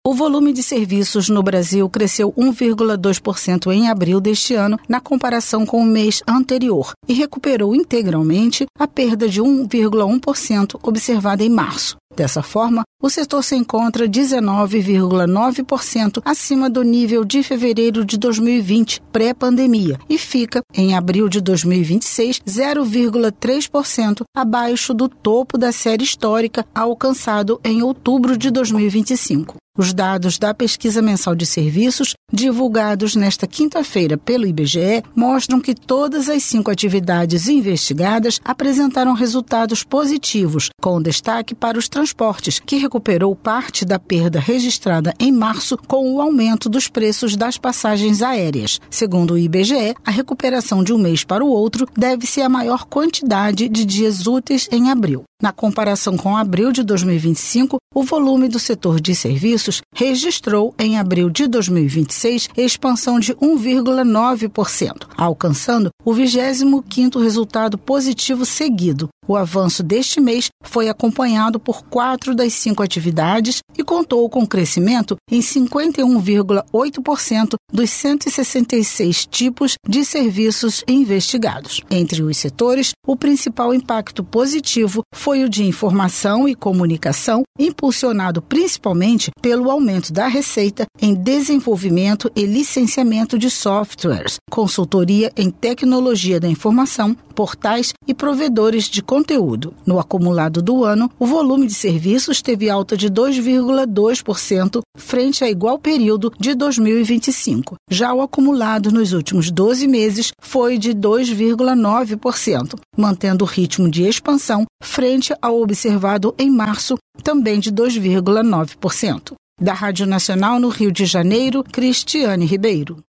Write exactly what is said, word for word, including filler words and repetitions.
O volume de serviços no Brasil cresceu um vírgula dois por cento em abril deste ano, na comparação com o mês anterior, e recuperou integralmente a perda de um vírgula um por cento observada em março. Dessa forma, o setor se encontra dezenove vírgula nove por cento acima do nível de fevereiro de dois mil e vinte, pré-pandemia, e fica, em abril de dois mil e vinte e seis, zero vírgula três por cento abaixo do topo da série histórica alcançado em outubro de dois mil e vinte e cinco. Os dados da Pesquisa Mensal de Serviços, divulgados nesta quinta-feira pelo I B G E, mostram que todas as cinco atividades investigadas apresentaram resultados positivos, com destaque para os transportes, que recuperou parte da perda registrada em março com o aumento dos preços das passagens aéreas. Segundo o I B G E, a recuperação de um mês para o outro deve-se à maior quantidade de dias úteis em abril. Na comparação com abril de dois mil e vinte e cinco, o volume do setor de serviços registrou, em abril de dois mil e vinte e seis, expansão de um vírgula nove por cento, alcançando o vigésimo quinto resultado positivo seguido. O avanço deste mês foi acompanhado por quatro das cinco atividades e contou com crescimento em cinquenta e um vírgula oito por cento dos cento e sessenta e seis tipos de serviços investigados. Entre os setores, o principal impacto positivo foi o de informação e comunicação, impulsionado principalmente pelo aumento da receita em desenvolvimento e licenciamento de softwares, consultoria em tecnologia da informação, portais e provedores de conteúdo. No acumulado do ano, o volume de serviços teve alta de dois vírgula dois por cento frente a igual período de dois mil e vinte e cinco. Já o acumulado nos últimos doze meses foi de dois vírgula nove por cento, mantendo o ritmo de expansão frente ao observado em março, também de dois vírgula nove por cento. Da Rádio Nacional no Rio de Janeiro, Cristiane Ribeiro.